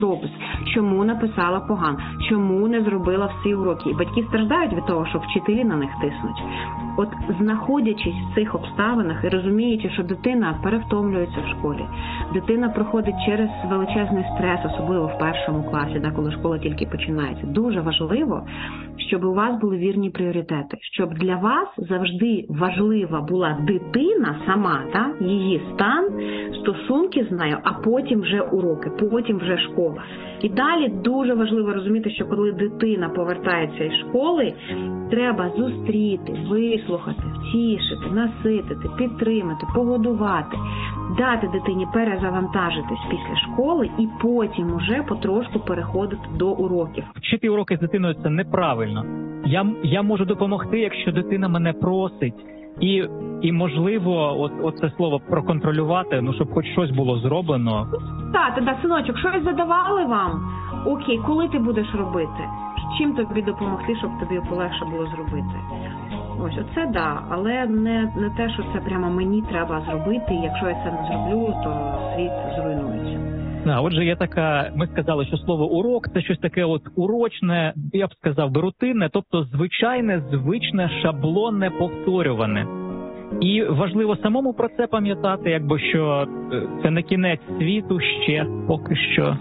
допис, чому написала погано, чому не зробила всі уроки. І батьки страждають від того, що вчителі на них тиснуть. От знаходячись в цих обставинах і розуміючи, що дитина перевтомлюється в школі, дитина проходить через величезний стрес, особливо в першому класі, коли школа тільки починається, дуже важливо, щоб у вас були вірні пріоритети, щоб для вас завжди важлива була дитина сама, її стан, стосунки з нею, а потім вже уроки, потім вже школа. І далі дуже важливо розуміти, що коли дитина повертається із школи, треба зустріти, вислухати, втішити, наситити, підтримати, погодувати, дати дитині перезавантажитись після школи і потім уже потрошку переходити до уроків. Вчити уроки з дитиною – це неправильно. Я можу допомогти, якщо дитина мене просить. І можливо, оце слово проконтролювати, щоб хоч щось було зроблено. Так, синочок, щось задавали вам? Окей, коли ти будеш робити? Чим тобі допомогти, щоб тобі полегше було зробити? Ось, оце але не те, що це прямо мені треба зробити, і якщо я це не зроблю, то світ зруйнується. Отже, є така, ми сказали, що слово урок – це щось таке урочне, я б сказав, рутинне, тобто звичайне, звичне, шаблонне, повторюване. І важливо самому про це пам'ятати, що це не кінець світу ще поки що.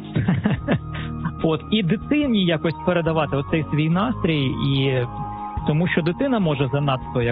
І дитині якось передавати оцей свій настрій, і тому що дитина може занадто,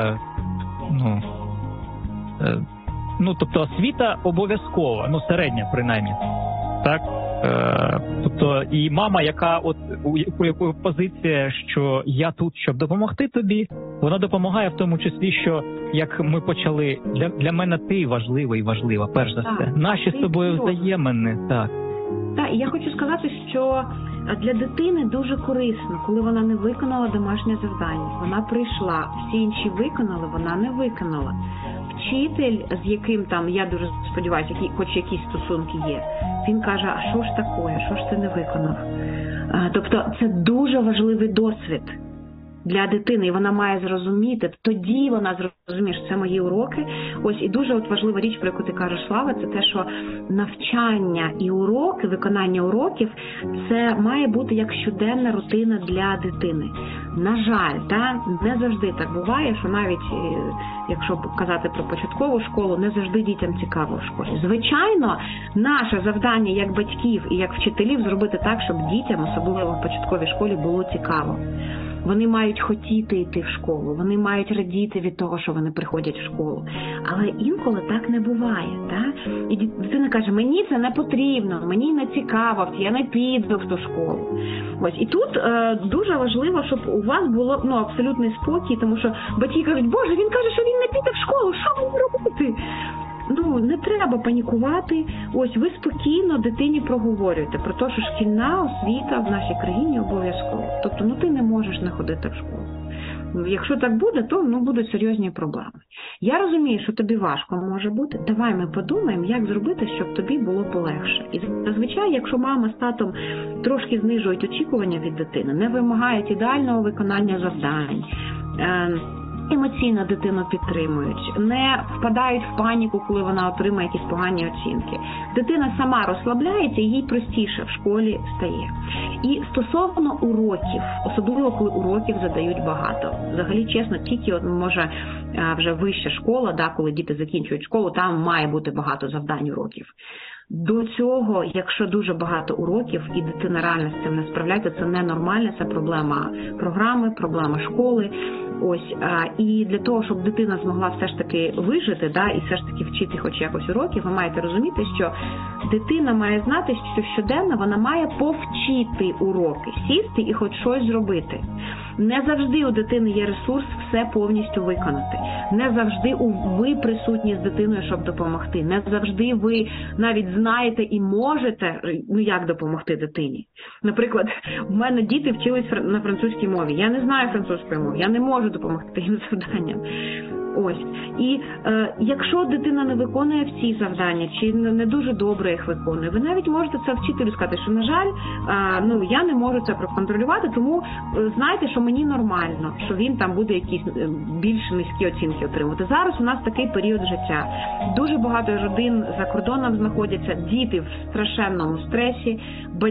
тобто освіта обов'язкова, середня принаймні. Так, тобто і мама, у якої позиція, що я тут, щоб допомогти тобі, вона допомагає в тому числі, що, як ми почали, для мене ти важливий і важлива, перш за все. Наші з тобою взаємини, так. Так, і я хочу сказати, що для дитини дуже корисно, коли вона не виконала домашнє завдання. Вона прийшла, всі інші виконали, вона не виконала. Вчитель, з яким я дуже сподіваюся, хоч якісь стосунки є, він каже, а що ж таке, що ж ти не виконав? Тобто це дуже важливий досвід для дитини, і вона має зрозуміти, тоді вона зрозуміє, що це мої уроки. І дуже важлива річ, про яку ти кажеш, Слава, це те, що навчання і уроки, виконання уроків, це має бути як щоденна рутина для дитини. На жаль, не завжди так буває, що навіть, якщо казати про початкову школу, не завжди дітям цікаво в школі. Звичайно, наше завдання як батьків і як вчителів зробити так, щоб дітям, особливо в початковій школі, було цікаво. Вони мають хотіти йти в школу, вони мають радіти від того, що вони приходять в школу. Але інколи так не буває. І дитина каже, мені це не потрібно, мені не цікаво, я не піду в ту школу. І тут дуже важливо, щоб у вас було абсолютний спокій, тому що батьки кажуть, Боже, він каже, що він не піде в школу, що мені робити? Не треба панікувати. Ви спокійно дитині проговорюєте про те, що шкільна освіта в нашій країні обов'язково. Тобто, ти не можеш не ходити в школу. Якщо так буде, то будуть серйозні проблеми. Я розумію, що тобі важко може бути. Давай ми подумаємо, як зробити, щоб тобі було полегше. І зазвичай, якщо мама з татом трошки знижують очікування від дитини, не вимагають ідеального виконання завдань, емоційно дитину підтримують, не впадають в паніку, коли вона отримає якісь погані оцінки. Дитина сама розслабляється, і їй простіше в школі стає. І стосовно уроків, особливо коли уроків задають багато. Взагалі, чесно, тільки може вже вища школа, коли діти закінчують школу, там має бути багато завдань уроків. До цього, якщо дуже багато уроків і дитина реально з цим не справляється, це ненормально, це проблема програми, проблема школи. І для того, щоб дитина змогла все ж таки вижити, і все ж таки вчити хоч якось уроків, ви маєте розуміти, що дитина має знати, що щоденно вона має повчити уроки, сісти і хоч щось зробити. Не завжди у дитини є ресурс все повністю виконати. Не завжди ви присутні з дитиною, щоб допомогти. Не завжди ви навіть знаєте і можете, як допомогти дитині. Наприклад, у мене діти вчились на французькій мові. Я не знаю французької мови, я не можу допомогти їм завданням. Ось. І якщо дитина не виконує всі завдання, чи не дуже добре їх виконує, ви навіть можете це вчителю сказати, що, на жаль, я не можу це проконтролювати, тому знайте, що мені нормально, що він там буде якісь більш низькі оцінки отримувати. Зараз у нас такий період життя. Дуже багато родин за кордоном знаходяться, діти в страшенному стресі,